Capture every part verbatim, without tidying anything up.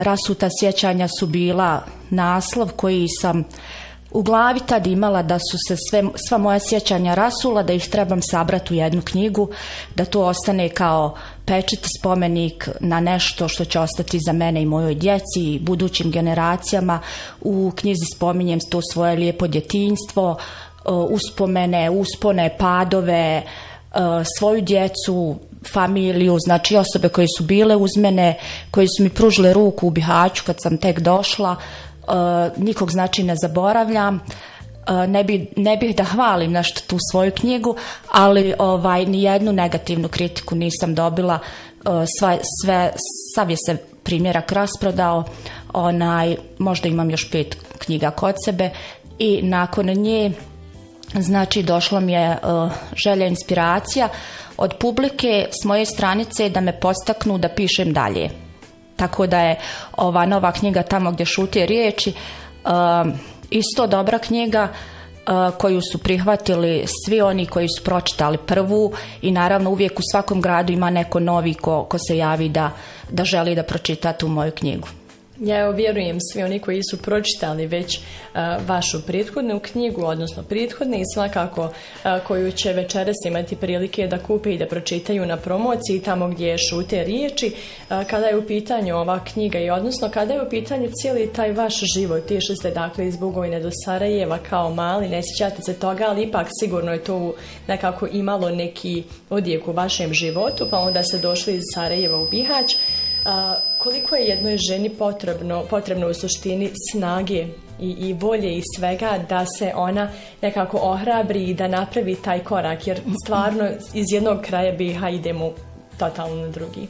Rasuta sjećanja su bila naslov koji sam u glavi tad imala, da su se sve, sva moja sjećanja rasula, da ih trebam sabrati u jednu knjigu, da to ostane kao pečat, spomenik na nešto što će ostati za mene i mojoj djeci i budućim generacijama. U knjizi spominjem to svoje lijepo djetinjstvo, uspomene, uspone, padove, svoju djecu, familiju, znači osobe koje su bile uz mene, koje su mi pružile ruku u Bihaću kad sam tek došla. Uh, nikog znači ne zaboravljam. Uh, ne, bi, ne bih da hvalim nešto tu svoju knjigu, ali ovaj, ni jednu negativnu kritiku nisam dobila. Uh, sve, sve, sav je se primjerak rasprodao. Onaj, možda imam još pet knjiga kod sebe i nakon nje znači došla mi je uh, želja, inspiracija od publike s moje stranice da me postaknu da pišem dalje. Tako da je ova nova knjiga Tamo gdje šute riječi uh, isto dobra knjiga uh, koju su prihvatili svi oni koji su pročitali prvu i naravno uvijek u svakom gradu ima neko novi ko, ko se javi da, da želi da pročita tu moju knjigu. Ja evo vjerujem svi oni koji su pročitali već uh, vašu prethodnu knjigu, odnosno prethodne i svakako uh, koju će večeras imati prilike da kupe i da pročitaju na promociji Tamo gdje šute riječi, uh, kada je u pitanju ova knjiga i odnosno kada je u pitanju cijeli taj vaš život. Išli ste dakle iz Bugovine do Sarajeva kao mali, ne sjećate se toga, ali ipak sigurno je to nekako imalo neki odjek u vašem životu, pa onda ste došli iz Sarajeva u Bihać. A, koliko je jednoj ženi potrebno, potrebno u suštini snage i, i volje i svega da se ona nekako ohrabri i da napravi taj korak, jer stvarno iz jednog kraja Biha idemo totalno na drugi.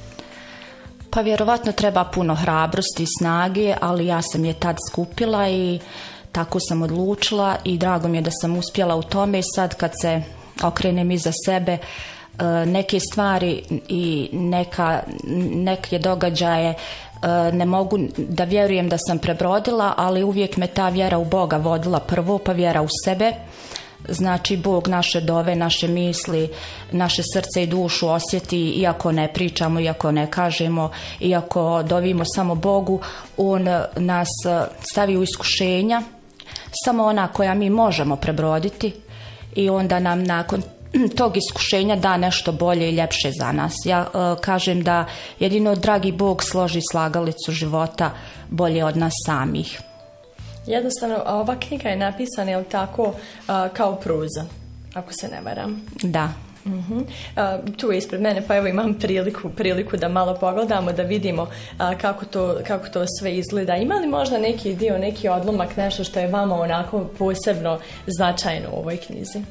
Pa vjerovatno treba puno hrabrosti i snage, ali ja sam je tad skupila i tako sam odlučila i drago mi je da sam uspjela u tome. Sad kad se okrenem iza sebe, neke stvari i neka, neke događaje ne mogu da vjerujem da sam prebrodila, ali uvijek me ta vjera u Boga vodila prvo, pa vjera u sebe. Znači Bog naše dove, naše misli, naše srce i dušu osjeti, iako ne pričamo, iako ne kažemo, iako dovimo samo Bogu, on nas stavi u iskušenja, samo ona koja mi možemo prebroditi i onda nam nakon tog iskušenja da nešto bolje i ljepše za nas. Ja uh, kažem da jedino dragi Bog složi slagalicu života bolje od nas samih. Jednostavno, ova knjiga je napisana, jel tako, uh, kao proza, ako se ne varam. Da. Uh-huh. Uh, tu je ispred mene, pa evo imam priliku, priliku da malo pogledamo, da vidimo uh, kako, to, kako to sve izgleda. Ima li možda neki dio, neki odlomak, nešto što je vama onako posebno značajno u ovoj knjizi?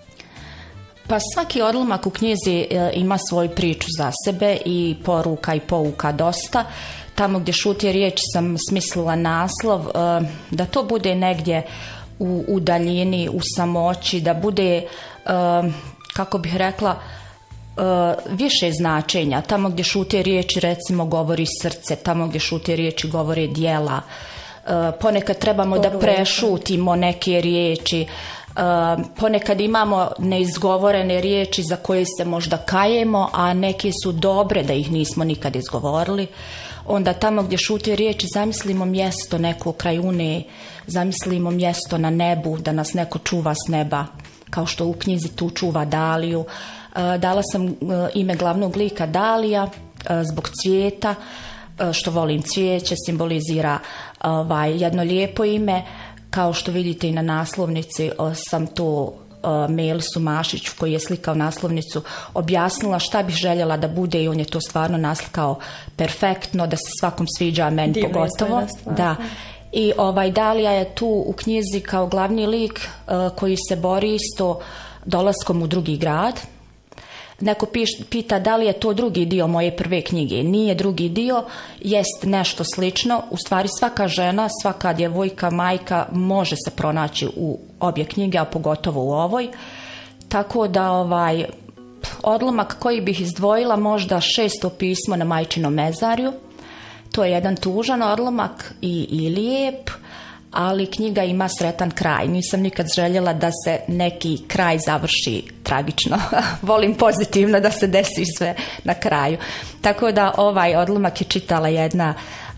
Pa svaki odlomak u knjizi e, ima svoju priču za sebe i poruka i pouka dosta. Tamo gdje šute riječi sam smislila naslov e, da to bude negdje u, u daljini, u samoći, da bude, e, kako bih rekla, e, više značenja. Tamo gdje šute riječi recimo govori srce, tamo gdje šute riječi govore djela. E, ponekad trebamo Poruka. da prešutimo neke riječi. Uh, ponekad imamo neizgovorene riječi za koje se možda kajemo, a neke su dobre da ih nismo nikad izgovorili. Onda tamo gdje šute riječi zamislimo mjesto neko kraj Une, zamislimo mjesto na nebu, da nas neko čuva s neba, kao što u knjizi tu čuva Daliju. Uh, dala sam uh, ime glavnog lika Dalija uh, zbog cvijeta, uh, što volim cvijeće, simbolizira ovaj, jedno lijepo ime. Kao što vidite i na naslovnici sam to Melisu Mašiću, koji je slikao naslovnicu, objasnila šta bih željela da bude i on je to stvarno naslikao perfektno, da se svakom sviđa, a meni Divno pogotovo. Da. I ovaj, Dalija je tu u knjizi kao glavni lik koji se bori isto dolaskom u drugi grad. Neko piš, pita da li je to drugi dio moje prve knjige. Nije drugi dio, jest nešto slično. U stvari svaka žena, svaka djevojka, majka može se pronaći u obje knjige, a pogotovo u ovoj. Tako da ovaj odlomak koji bih izdvojila, možda šesto pismo na majčinom mezarju. To je jedan tužan odlomak i, i lijep, ali knjiga ima sretan kraj. Nisam nikad željela da se neki kraj završi tragično. Volim pozitivno da se desi sve na kraju. Tako da ovaj odlomak je čitala jedna